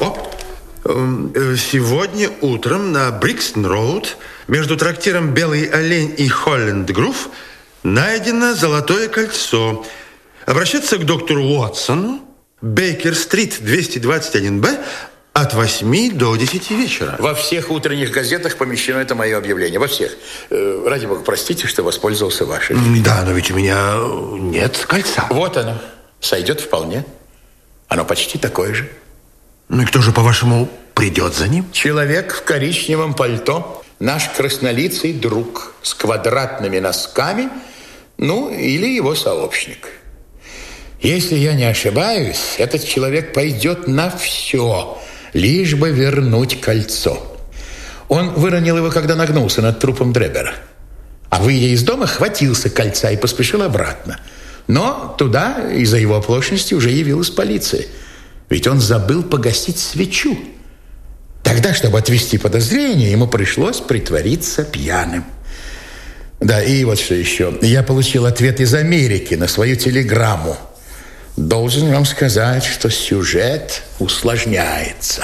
Сегодня утром на Брикстон-роуд между трактиром «Белый олень» и «Холланд-грув» найдено золотое кольцо. Обращаться к доктору Уотсону, Бейкер-стрит, 221-Б, от 8 до 10 вечера. Во всех утренних газетах помещено это мое объявление. Во всех. Ради бога, простите, что воспользовался вашей. Да, но ведь у меня нет кольца. Вот оно. Сойдет вполне. Оно почти такое же. Ну и кто же, по-вашему, придет за ним? Человек в коричневом пальто. Наш краснолицый друг с квадратными носками. Ну, или его сообщник. Если я не ошибаюсь, этот человек пойдет на все, лишь бы вернуть кольцо. Он выронил его, когда нагнулся над трупом Дребера. А выйдя из дома, хватился кольца и поспешил обратно. Но туда из-за его оплошности уже явилась полиция. Ведь он забыл погасить свечу. Тогда, чтобы отвести подозрение, ему пришлось притвориться пьяным. Да, и вот что еще. Я получил ответ из Америки на свою телеграмму. Должен вам сказать, что сюжет усложняется.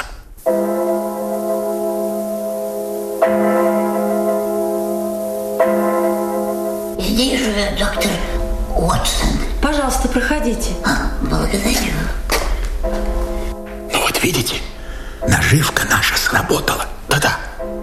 Здесь живет доктор Уотсон. Пожалуйста, проходите. Благодарю. Ну вот видите, наживка наша сработала. Да-да.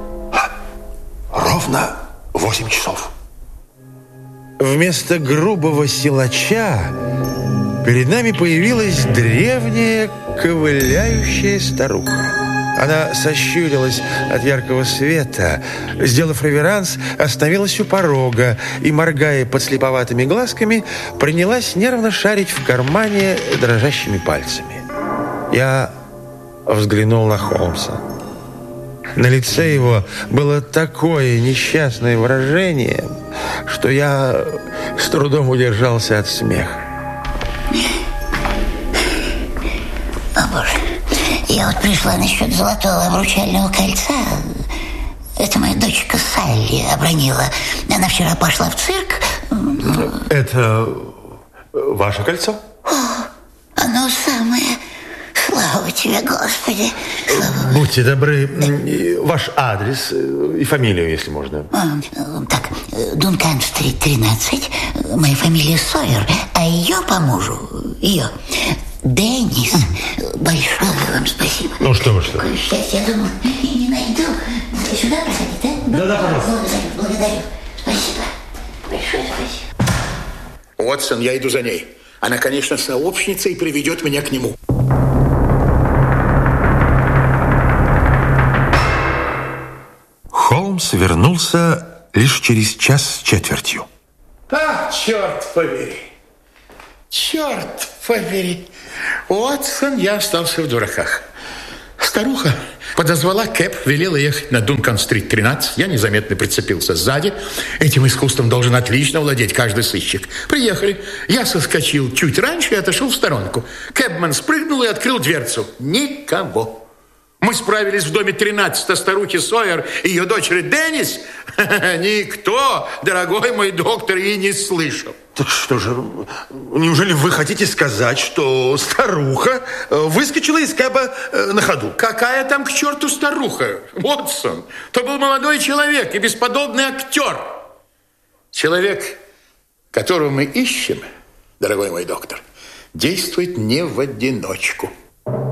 Ровно 8 часов. Вместо грубого силача перед нами появилась древняя ковыляющая старуха. Она сощурилась от яркого света, сделав реверанс, остановилась у порога и, моргая подслеповатыми глазками, принялась нервно шарить в кармане дрожащими пальцами. Я взглянул на Холмса. На лице его было такое несчастное выражение, что я с трудом удержался от смеха. О, Боже. Я вот пришла насчет золотого обручального кольца. Это моя дочка Салли обронила. Она вчера пошла в цирк. Это ваше кольцо? Оно самое. Слава тебе, Господи. Будьте добры, ваш адрес и фамилию, если можно. Так, Дункан-стрит, 13. Моя фамилия Сойер, а ее по мужу, ее, Деннис. Большое вам спасибо. Ну что вы, что? Какое счастье, я думаю, не найду. Ты сюда проходи, да? Да, пожалуйста. Благодарю. Спасибо. Большое спасибо. Уотсон, я иду за ней. Она, конечно, сообщница и приведет меня к нему. Холмс вернулся лишь через час с четвертью. Черт побери. Черт побери. Уотсон, я остался в дураках. Старуха подозвала кэб, велела ехать на Дункан-стрит, 13. Я незаметно прицепился сзади. Этим искусством должен отлично владеть каждый сыщик. Приехали. Я соскочил чуть раньше и отошел в сторонку. Кэбман спрыгнул и открыл дверцу. Никого. Мы справились в доме 13 старухи Сойер и ее дочери Деннис. Никто, дорогой мой доктор, и не слышал. Так что же, неужели вы хотите сказать, что старуха выскочила из кэба на ходу? Какая там к черту старуха, Уотсон? То был молодой человек и бесподобный актер. Человек, которого мы ищем, дорогой мой доктор, действует не в одиночку.